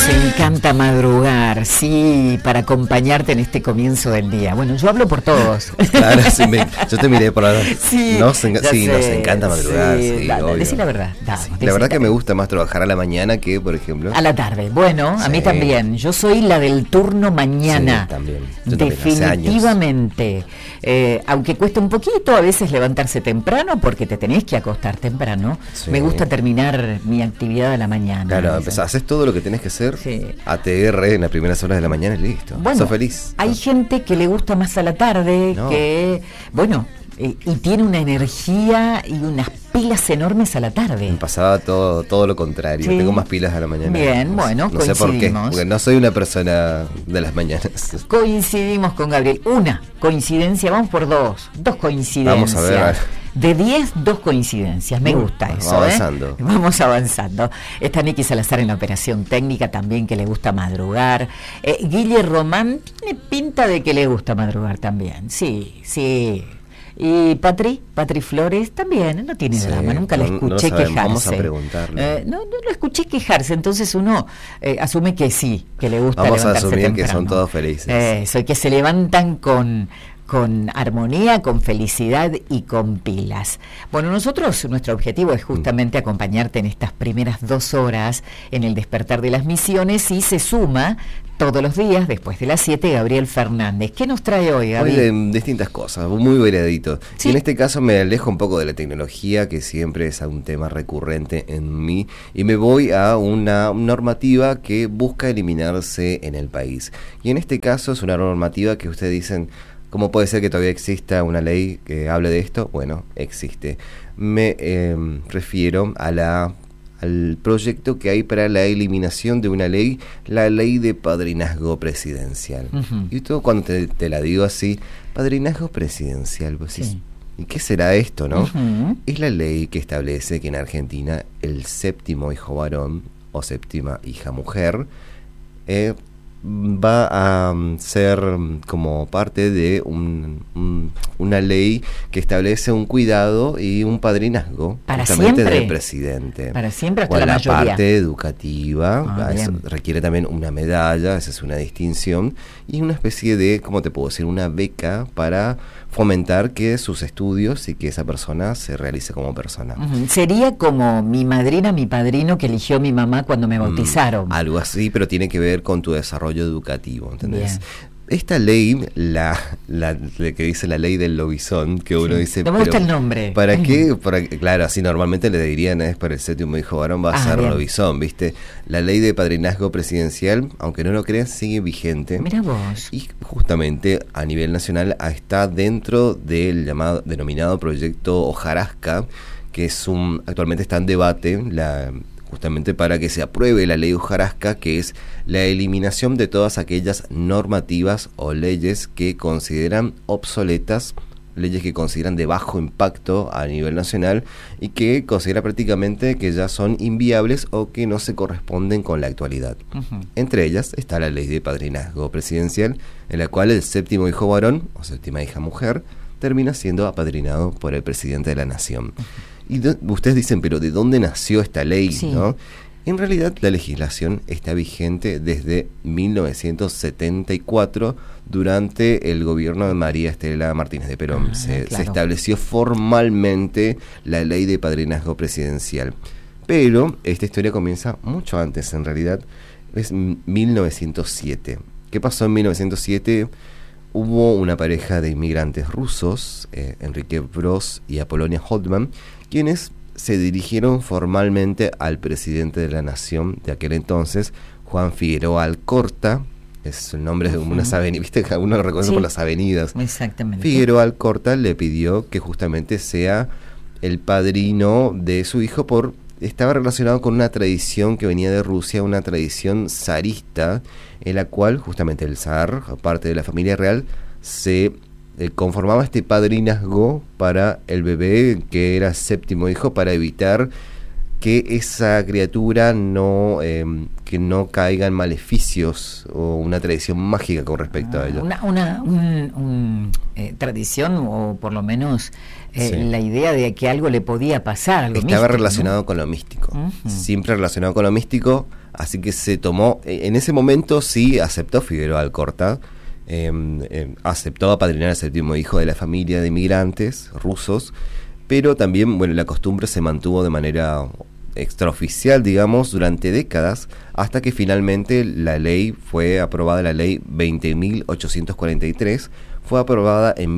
Nos encanta madrugar, sí, para acompañarte en este comienzo del día. Bueno, yo hablo por todos. Claro, sí, yo te miré por ahora. Sí, nos encanta madrugar. Sí, obvio. Decí la verdad. La verdad que me gusta más trabajar a la mañana que, por ejemplo, a la tarde. Bueno, a mí también. Yo soy la del turno mañana. Sí, también. Definitivamente. Aunque cuesta un poquito a veces levantarse temprano porque te tenés que acostar temprano. Sí. Me gusta terminar mi actividad a la mañana. Claro, haces todo lo que tenés que hacer. Sí. ATR en las primeras horas de la mañana y listo. Bueno, sos feliz. Hay gente que le gusta más a la tarde, y tiene una energía y unas pilas enormes a la tarde. Me pasaba todo lo contrario. Sí. Tengo más pilas a la mañana. Bien, bueno, no sé por qué, porque no soy una persona de las mañanas. Coincidimos con Gabriel. Una coincidencia, vamos por dos coincidencias. Vamos a ver. De 10, 2 coincidencias. Me gusta eso. Avanzando. Vamos avanzando. Está Nicky Salazar en la operación técnica también, que le gusta madrugar. Guille Román tiene pinta de que le gusta madrugar también. Sí. Y Patri Flores también, no tiene drama, nunca la escuché quejarse. Vamos a preguntarle. No lo escuché quejarse, entonces uno asume que sí, que le gusta levantarse temprano. Vamos a asumir que son todos felices. Soy que se levantan con armonía, con felicidad y con pilas. Bueno, nuestro objetivo es justamente acompañarte en estas primeras 2 horas en el despertar de las misiones, y se suma todos los días después de las 7 Gabriel Fernández. ¿Qué nos trae hoy, Gaby? Hoy de distintas cosas, muy variadito. ¿Sí? Y en este caso me alejo un poco de la tecnología, que siempre es un tema recurrente en mí, y me voy a una normativa que busca eliminarse en el país. Y en este caso es una normativa que ustedes dicen, ¿cómo puede ser que todavía exista una ley que hable de esto? Bueno, existe. Me refiero al proyecto que hay para la eliminación de una ley, la ley de padrinazgo presidencial. Uh-huh. Y todo cuando te la digo así, padrinazgo presidencial, pues sí. ¿Y qué será esto, no? Uh-huh. Es la ley que establece que en Argentina el séptimo hijo varón o séptima hija mujer va a ser como parte de una ley que establece un cuidado y un padrinazgo para siempre del presidente. Para siempre, hasta la mayoría. Parte educativa, eso requiere también una medalla, esa es una distinción, y una especie de, ¿cómo te puedo decir? Una beca para fomentar que sus estudios y que esa persona se realice como persona. Uh-huh. Sería como mi madrina, mi padrino que eligió mi mamá cuando me bautizaron. Algo así, pero tiene que ver con tu desarrollo educativo, ¿entendés? Bien. Esta ley, la que dice la ley del lobizón, que uno dice... No me gusta el nombre. ¿Para qué? Claro, así normalmente le dirían, es para el séptimo hijo varón, va a ser lobizón, ¿viste? La ley de padrinazgo presidencial, aunque no lo creas, sigue vigente. Mirá vos. Y justamente a nivel nacional está dentro del denominado proyecto Hojarasca, que es actualmente está en debate, justamente para que se apruebe la ley Hojarasca, que es la eliminación de todas aquellas normativas o leyes que consideran obsoletas, leyes que consideran de bajo impacto a nivel nacional y que considera prácticamente que ya son inviables o que no se corresponden con la actualidad. Uh-huh. Entre ellas está la ley de padrinazgo presidencial, en la cual el séptimo hijo varón o séptima hija mujer termina siendo apadrinado por el presidente de la nación. Uh-huh. Y ustedes dicen, pero ¿de dónde nació esta ley? Sí. ¿No? En realidad la legislación está vigente desde 1974 durante el gobierno de María Estela Martínez de Perón. Se estableció formalmente la ley de padrinazgo presidencial. Pero esta historia comienza mucho antes, en realidad es 1907. ¿Qué pasó en 1907? Hubo una pareja de inmigrantes rusos, Enrique Bros y Apolonia Holtman, quienes se dirigieron formalmente al presidente de la nación de aquel entonces, Juan Figueroa Alcorta. Es el nombre de unas avenidas, viste que uno lo reconoce por las avenidas. Exactamente. Figueroa Alcorta le pidió que justamente sea el padrino de su hijo estaba relacionado con una tradición que venía de Rusia, una tradición zarista, en la cual justamente el zar, parte de la familia real, se conformaba este padrinazgo para el bebé que era séptimo hijo, para evitar que esa criatura que que no caigan maleficios o una tradición mágica con respecto a ello. Una tradición, o por lo menos la idea de que algo le podía pasar, algo estaba místico, relacionado, ¿no?, con lo místico, siempre relacionado con lo místico, así que se tomó, en ese momento sí aceptó Figueroa Alcorta, aceptó apadrinar al séptimo hijo de la familia de inmigrantes rusos, pero también, bueno, la costumbre se mantuvo de manera extraoficial, digamos, durante décadas, hasta que finalmente la ley fue aprobada, la ley 20.843, fue aprobada en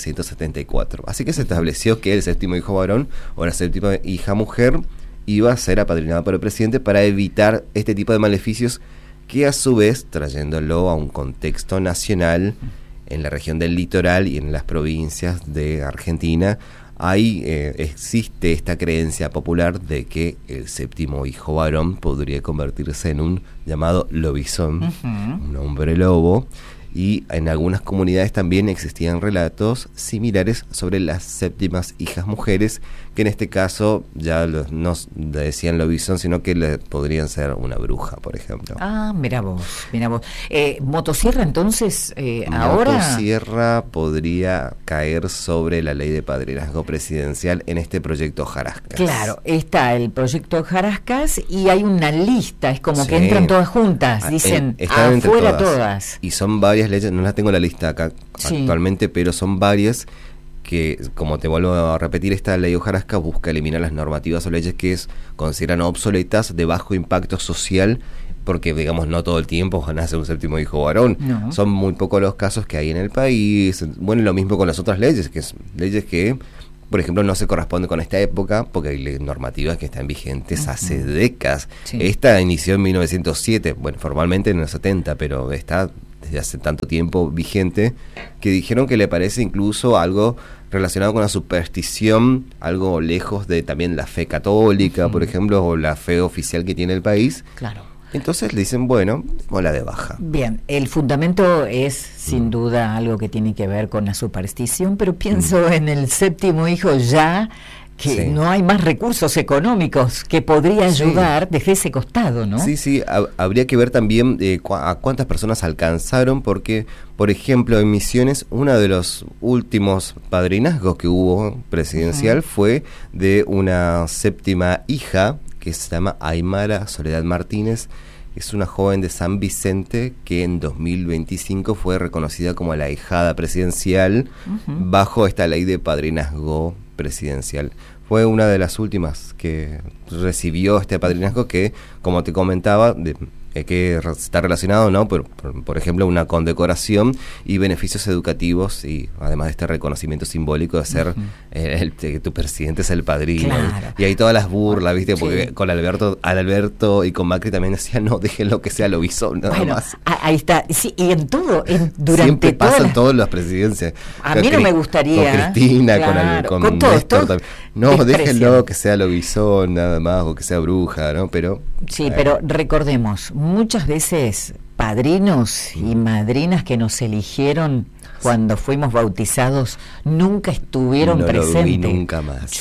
1974. Así que se estableció que el séptimo hijo varón o la séptima hija mujer iba a ser apadrinada por el presidente para evitar este tipo de maleficios que, a su vez, trayéndolo a un contexto nacional, en la región del litoral y en las provincias de Argentina, ahí existe esta creencia popular de que el séptimo hijo varón podría convertirse en un llamado lobizón, un hombre lobo, y en algunas comunidades también existían relatos similares sobre las séptimas hijas mujeres, que en este caso ya no decían lobizón, sino que podrían ser una bruja, por ejemplo. Ah, mira vos. Motosierra, entonces, ahora... Motosierra podría caer sobre la ley de padrinazgo presidencial en este proyecto Hojarascas. Claro, está el proyecto Hojarascas y hay una lista, es como que entran todas juntas, dicen afuera todas. Y son varias leyes, no las tengo en la lista acá actualmente, pero son varias que, como te vuelvo a repetir, esta ley Hojarasca busca eliminar las normativas o leyes que consideran obsoletas, de bajo impacto social, porque, digamos, no todo el tiempo nace un séptimo hijo varón. No. Son muy pocos los casos que hay en el país. Bueno, lo mismo con las otras leyes, leyes que, por ejemplo, no se corresponden con esta época, porque hay normativas que están vigentes hace décadas. Sí. Esta inició en 1907, bueno, formalmente en los 70, pero está desde hace tanto tiempo vigente, que dijeron que le parece incluso algo relacionado con la superstición, algo lejos de también la fe católica, por ejemplo, o la fe oficial que tiene el país. Claro. Entonces le dicen, bueno, o la de baja. Bien, el fundamento es sin duda algo que tiene que ver con la superstición, pero pienso en el séptimo hijo ya, que no hay más recursos económicos que podría ayudar desde ese costado, ¿no? Sí, habría que ver también a cuántas personas alcanzaron, porque, por ejemplo, en Misiones, uno de los últimos padrinazgos que hubo presidencial fue de una séptima hija, que se llama Aymara Soledad Martínez. Es una joven de San Vicente que en 2025 fue reconocida como la ahijada presidencial bajo esta ley de padrinazgo presidencial. Fue una de las últimas que recibió este padrinazgo que, como te comentaba, que está relacionado, ¿no? Por ejemplo, una condecoración y beneficios educativos, y además de este reconocimiento simbólico de ser que tu presidente es el padrino. Claro. Y hay todas las burlas, ¿viste? Porque con Alberto y con Macri también decían, no, déjenlo que sea lobizón, nada más. Ahí está. Sí, y en todo, durante siempre pasan todas las presidencias. A mí no me gustaría. Con Cristina, con Néstor también. No, déjenlo que sea lobizón, nada más, o que sea bruja, ¿no? Pero... Sí, pero recordemos, muchas veces padrinos y madrinas que nos eligieron cuando fuimos bautizados nunca estuvieron presentes. No lo vi nunca más.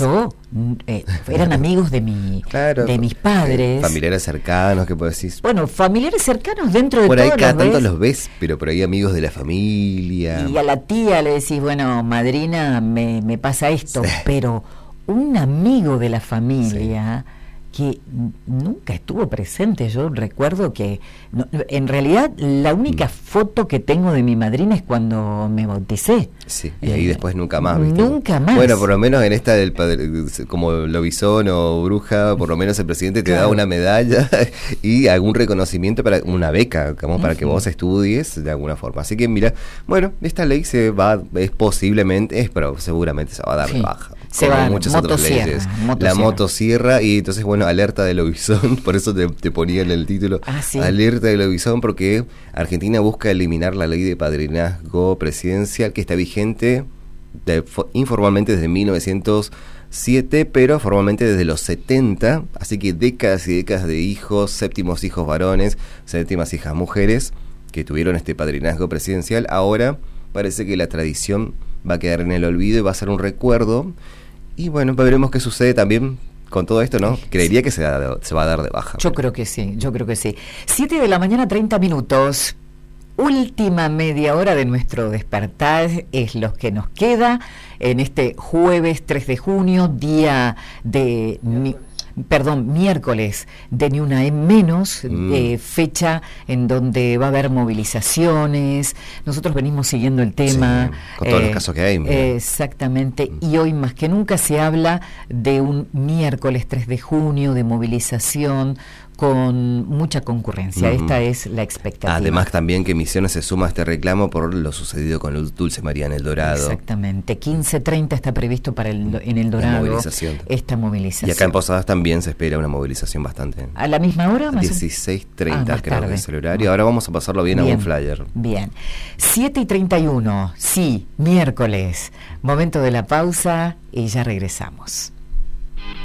Eran amigos de mis padres. Familiares cercanos, ¿qué puedo decir? Bueno, familiares cercanos dentro de todo. Por ahí cada tanto los ves, pero por ahí amigos de la familia. Y a la tía le decís, bueno, madrina, me pasa esto, pero un amigo de la familia... que nunca estuvo presente. Yo recuerdo que en realidad la única foto que tengo de mi madrina es cuando me bauticé. Sí, y ahí después nunca más, ¿viste? Nunca más. Bueno, por lo menos en esta del como lobizón o bruja, por lo menos el presidente te da una medalla y algún reconocimiento, para una beca, digamos, para que vos estudies de alguna forma. Así que mira, bueno, esta ley pero seguramente se va a dar de baja. Se va a muchas otras leyes. La motosierra, y entonces, bueno, alerta de lobizón, por eso te ponía en el título, alerta de lobizón, porque Argentina busca eliminar la ley de padrinazgo presidencial que está vigente informalmente desde 1907, pero formalmente desde los 70, así que décadas y décadas de hijos, séptimos hijos varones, séptimas hijas mujeres, que tuvieron este padrinazgo presidencial. Ahora parece que la tradición va a quedar en el olvido y va a ser un recuerdo. Y bueno, veremos qué sucede también con todo esto, ¿no? Creería que se va a dar de baja. Yo creo que sí. 7 de la mañana, 30 minutos. Última media hora de nuestro despertar es lo que nos queda en este jueves 3 de junio, miércoles de Ni Una Menos, fecha en donde va a haber movilizaciones. Nosotros venimos siguiendo el tema. Sí, con todos los casos que hay. Exactamente, y hoy más que nunca se habla de un miércoles 3 de junio, de movilización con mucha concurrencia. Esta es la expectativa. Además también que Misiones se suma a este reclamo por lo sucedido con Dulce María en El Dorado. Exactamente, 15:30 está previsto en El Dorado esta movilización. Y acá en Posadas también se espera una movilización bastante. ¿A la misma hora? 16:30 creo que es el horario. Ahora vamos a pasarlo bien a un flyer. Bien, 7:31, sí, miércoles, momento de la pausa y ya regresamos.